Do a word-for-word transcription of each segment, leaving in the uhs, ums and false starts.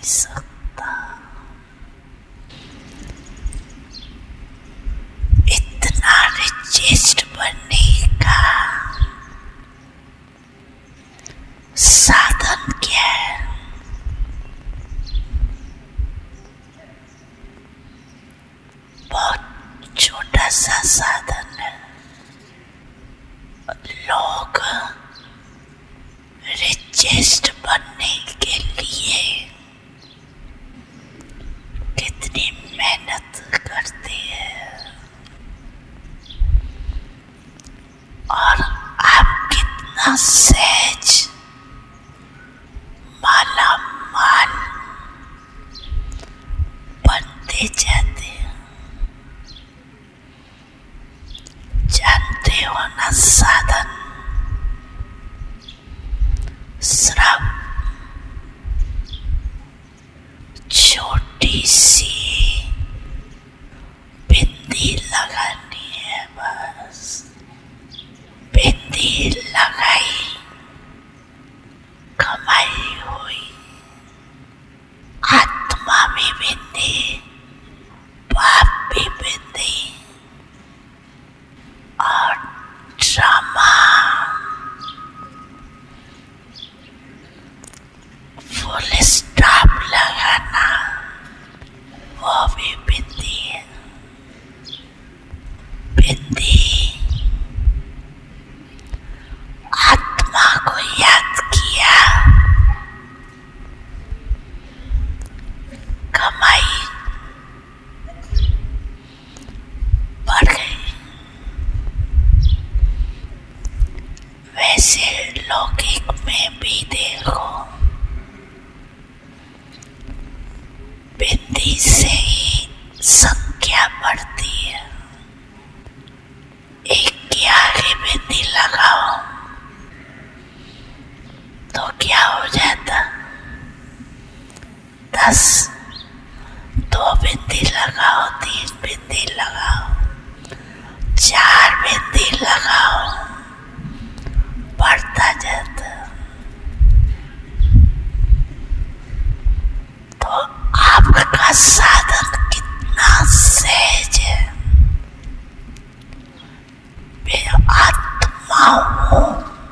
सकता। इतना रिचेस्ट बनने का साधन क्या है? बहुत छोटा सा साधन है। लोग रिचेस्ट बनने के लिए कितनी मेहनत करते हैं और आप कितना सहज माला माल बनते जाते हैं। जानते हो ना, साधन सिर्फ छोटी सी बिंदी लगानी है। बस बिंदी लगाई, कमाई हुई। आत्मा भी बिंदी, पाप भी बिंदी और ड्रामा फुल स्टॉप लगाना, वो भी बिंदी है। बिंदी आत्मा को याद किया, कमाई बढ़ गई। वैसे लौकिक में भी देखो, बिंदी से ही संख्या बढ़ती है। एक के आगे बिंदी लगाओ तो क्या हो जाता? दस। दो बिंदी लगाओ, तीन बिंदी लगाओ, चार बिंदी लगाओ, बढ़ता जाता। तो आपका साधन कितना सहज है। मैं आत्मा हूँ,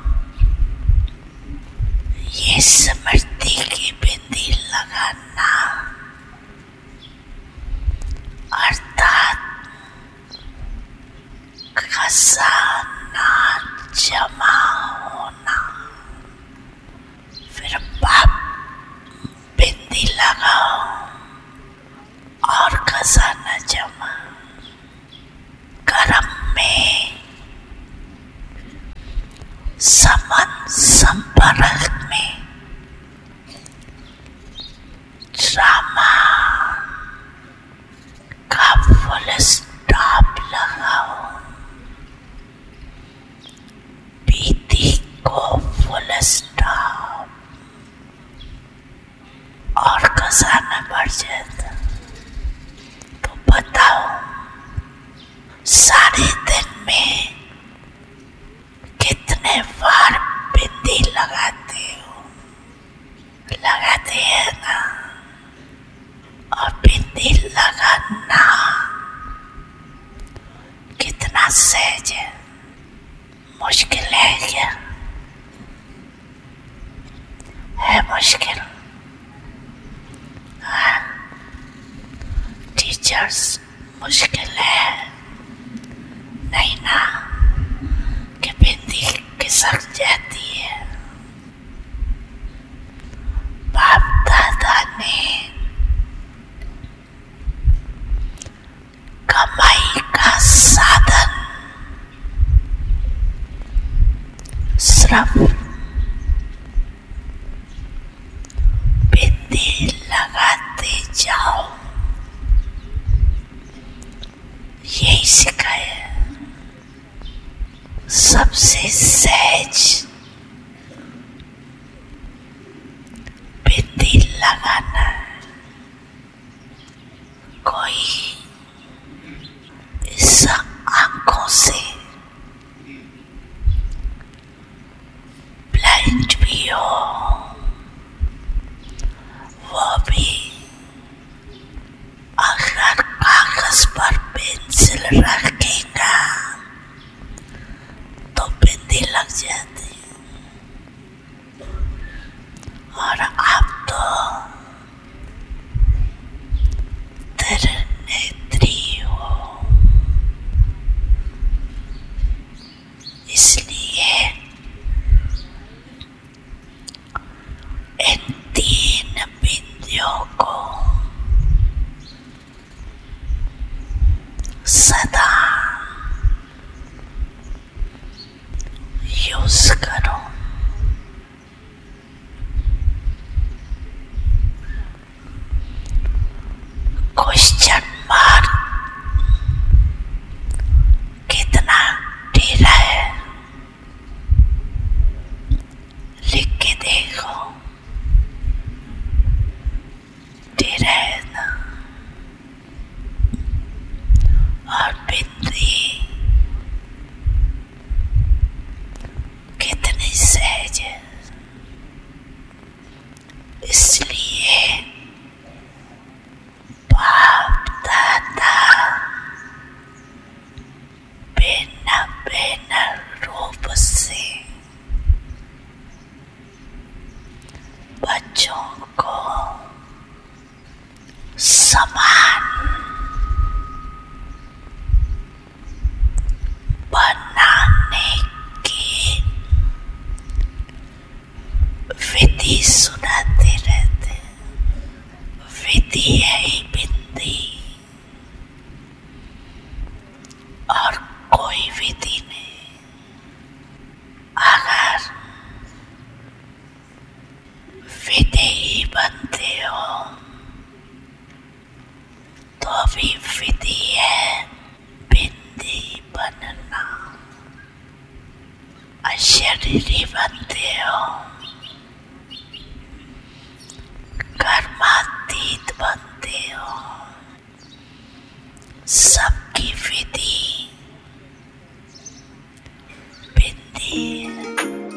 ये स्मृति की बिंदी लगाना, अर्थात खजाना जमा होना। फिर पाप बिंदी लगाओ और खजाना जमा। कर्म में समन संपर्क में ड्रामा का फुल स्टॉप लगाओ। बीती को फुल स्टॉप और खजाना बढ़ जाता। तो बताओ, सारे दिन में कितने बार बिंदी लगाते हो? लगाते हैं ना? और बिंदी लगाना कितना सहज है। मुश्किल है क्या? है मुश्किल? हाँ? टीचर्स मुश्किल है नहीं ना कि बिंदी खिसक जाती है। बाप दादा ने कमाई का साधन सिर्फ बिंदी लगाते जाओ, यही सिखाया। सबसे सहज रखेगा तो बिंदी लग जाती है। और आप तो तेरे नेत्री हो, इसलिए इन तीन बिंदियों को सदा यूज करो। क्वेश्चन मार्क कितना ढेरा है लिख के देखो। ढेरा है ना? और बिंदी कितनी सहज है। इसलिए बाप दादा बिना बिना रूप से बच्चों को समान बनाने की विधि सुनाते रहते। विधि है ही बिंदी, और कोई विधि नहीं। अगर विधि ही बनते हो तो भी विधि है बिंदी बनना। अशरीरी बनते हो, कर्मातीत बनते हो, सबकी विधि बिंदी।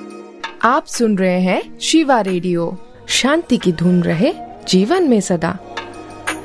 आप सुन रहे हैं शिवा रेडियो। शांति की धुन रहे जीवन में सदा।